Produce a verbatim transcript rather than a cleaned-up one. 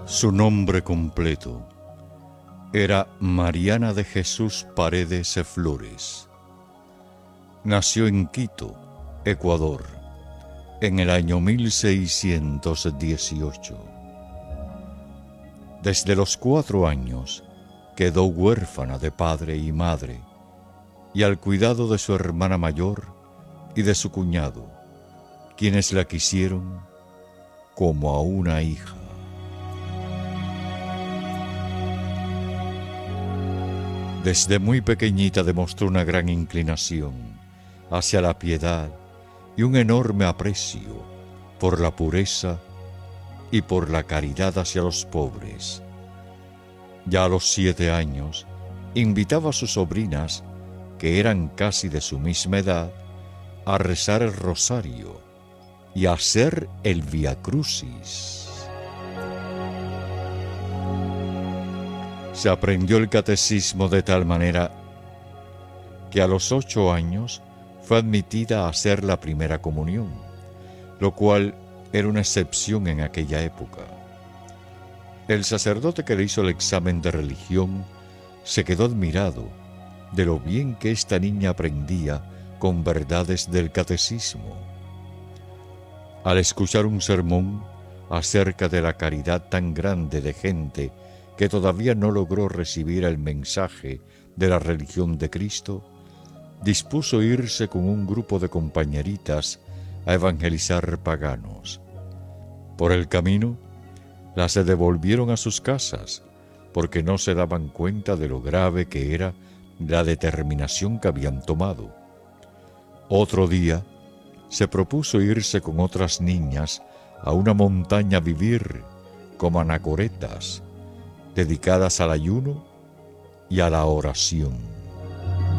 Su nombre completo era Mariana de Jesús Paredes Flores. Nació en Quito, Ecuador, en el año mil seiscientos dieciocho. Desde los cuatro años quedó huérfana de padre y madre, y al cuidado de su hermana mayor y de su cuñado, quienes la quisieron como a una hija. Desde muy pequeñita demostró una gran inclinación hacia la piedad y un enorme aprecio por la pureza y por la caridad hacia los pobres. Ya a los siete años invitaba a sus sobrinas, que eran casi de su misma edad, a rezar el rosario y a hacer el Vía Crucis. Se aprendió el catecismo de tal manera que a los ocho años fue admitida a hacer la primera comunión, lo cual era una excepción en aquella época. El sacerdote que le hizo el examen de religión se quedó admirado de lo bien que esta niña aprendía con verdades del catecismo. Al escuchar un sermón acerca de la caridad tan grande de gente que todavía no logró recibir el mensaje de la religión de Cristo, dispuso irse con un grupo de compañeritas a evangelizar paganos. Por el camino, las devolvieron a sus casas, porque no se daban cuenta de lo grave que era la determinación que habían tomado. Otro día, se propuso irse con otras niñas a una montaña a vivir como anacoretas, dedicadas al ayuno y a la oración.